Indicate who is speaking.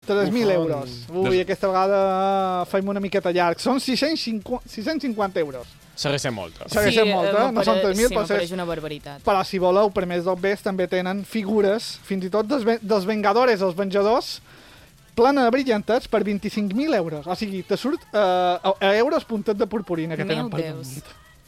Speaker 1: 3.000 euros. Ui, aquesta vegada fem una miqueta llarg. Són 650 euros.
Speaker 2: Segueix sent molta.
Speaker 1: Segueix sent molta, no són 3.000,
Speaker 3: sí, m'apareix una barbaritat.
Speaker 1: Però si voleu, per més d'obvers, també tenen figures, fins i tot dels Vengadores, els Venjadors, plena de brillantats per 25.000 euros. O sigui, te surt a euros puntet de purpurina que tenen per damunt.